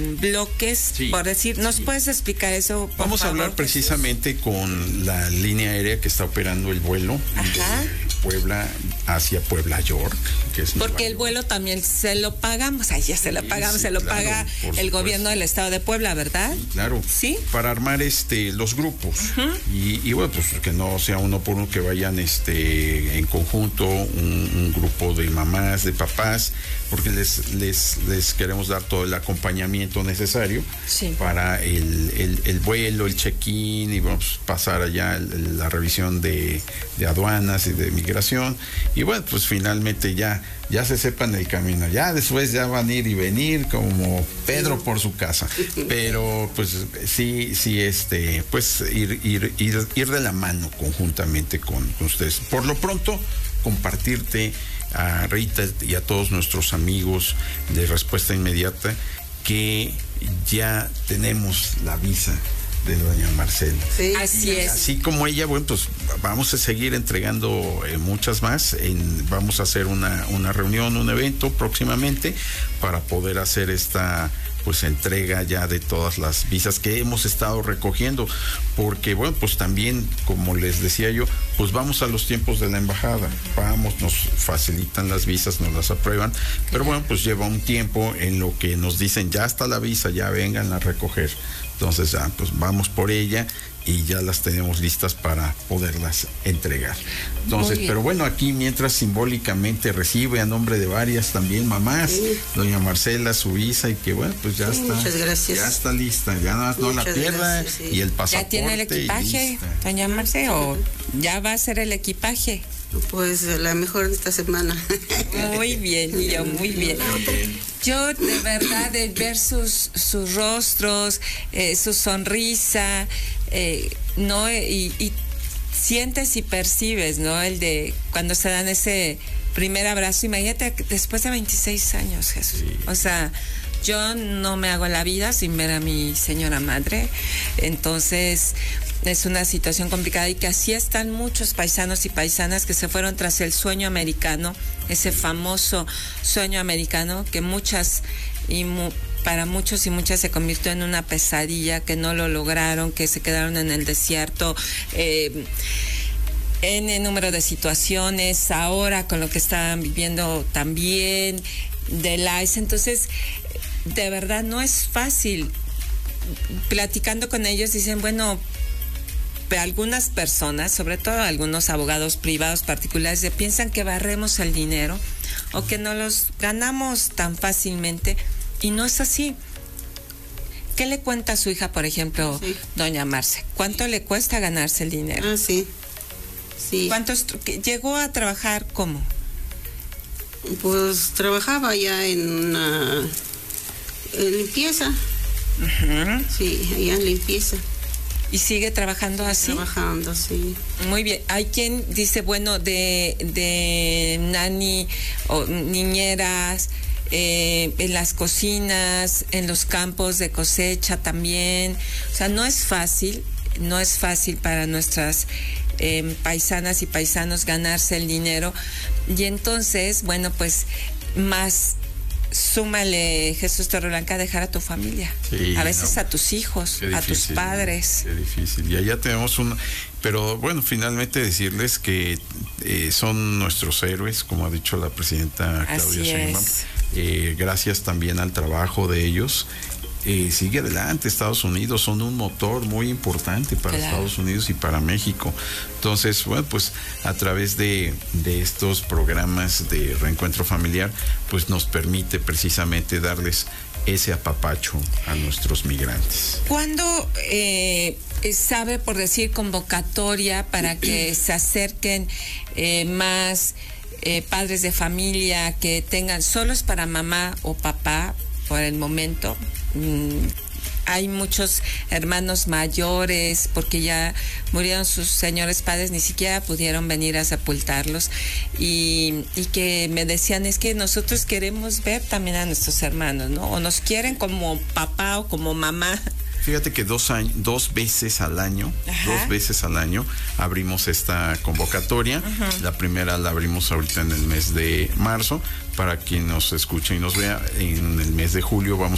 bloques, Sí, por decir. ¿Nos sí. puedes explicar eso, por Vamos favor, a hablar precisamente con la línea aérea que está operando el vuelo Ajá. de Puebla hacia Puebla, York, que es Porque Nueva el York. vuelo también se lo pagamos, ahí ya se lo Sí, pagamos, sí, se lo claro, paga por el supuesto. gobierno del estado de Puebla, ¿verdad? Claro, ¿Sí? para armar los grupos y bueno, pues que no sea uno por uno, que vayan en conjunto, un grupo de mamás, de papás, porque les queremos dar todo el acompañamiento necesario Sí. para el vuelo, el check-in y vamos a pasar allá la revisión de aduanas y de migración y bueno, pues finalmente ya se sepan el camino, ya después ya van a ir y venir como Pedro por su casa, pero pues sí, pues ir de la mano conjuntamente con ustedes. Por lo pronto, compartirte a Rita y a todos nuestros amigos de Respuesta Inmediata que ya tenemos la visa de doña Marcela. Sí. Así es. Así como ella, bueno, pues vamos a seguir entregando muchas más. Vamos a hacer una reunión, un evento próximamente para poder hacer esta pues entrega ya de todas las visas que hemos estado recogiendo, porque bueno, pues también, como les decía yo, pues vamos a los tiempos de la embajada, nos facilitan las visas, nos las aprueban, pero bueno, pues lleva un tiempo en lo que nos dicen, ya está la visa, ya vengan a recoger. Entonces ya, pues vamos por ella y ya las tenemos listas para poderlas entregar. Entonces, pero bueno, aquí mientras simbólicamente recibe a nombre de varias también mamás, doña Marcela, su visa, y que bueno, pues ya está. Muchas gracias. Ya está lista, ya nada más no la pierda, gracias, sí. y el pasaporte. ¿Ya tiene el equipaje, doña Marce, o ya va a ser el equipaje? Pues a lo mejor esta semana. Muy bien, y yo, muy bien. Yo de verdad, de ver sus rostros, su sonrisa, ¿no? Y sientes y percibes, ¿no? El de cuando se dan ese primer abrazo. Imagínate, después de 26 años, Jesús. Sí. O sea, yo no me hago la vida sin ver a mi señora madre. Entonces, es una situación complicada y que así están muchos paisanos y paisanas que se fueron tras el sueño americano, ese famoso sueño americano que para muchos y muchas se convirtió en una pesadilla, que no lo lograron, que se quedaron en el desierto, en el número de situaciones, ahora con lo que están viviendo también del ICE. Entonces, de verdad no es fácil. Platicando con ellos dicen, bueno, algunas personas, sobre todo algunos abogados privados particulares, piensan que barremos el dinero o que no los ganamos tan fácilmente, y no es así. ¿Qué le cuenta a su hija, por ejemplo, doña Marce? ¿Cuánto le cuesta ganarse el dinero? Ah, sí. Sí. ¿Llegó a trabajar cómo? Pues trabajaba ya en limpieza. Uh-huh. Sí, allá en limpieza. ¿Y sigue trabajando así? Trabajando, sí. Muy bien. Hay quien dice, bueno, de nani o niñeras, en las cocinas, en los campos de cosecha también. O sea, no es fácil para nuestras paisanas y paisanos ganarse el dinero. Y entonces, bueno, pues más súmale, Jesús Torreblanca, dejar a tu familia, sí, a veces a tus hijos, difícil, a tus padres. Qué difícil. Y allá tenemos pero bueno, finalmente decirles que son nuestros héroes, como ha dicho la presidenta Claudia Sheinbaum. Gracias también al trabajo de ellos. Sigue adelante Estados Unidos, son un motor muy importante para Estados Unidos y para México. Entonces, bueno, pues a través de estos programas de reencuentro familiar, pues nos permite precisamente darles ese apapacho a nuestros migrantes. ¿Cuándo sabe, por decir, convocatoria para que se acerquen más padres de familia que tengan, solo es para mamá o papá por el momento? Hay muchos hermanos mayores porque ya murieron sus señores padres, ni siquiera pudieron venir a sepultarlos, y que me decían, es que nosotros queremos ver también a nuestros hermanos, ¿no? O nos quieren como papá o como mamá. Fíjate que 2 veces al año, Ajá. 2 veces al año abrimos esta convocatoria. Uh-huh. La primera la abrimos ahorita en el mes de marzo, para quien nos escuche y nos vea. En el mes de julio vamos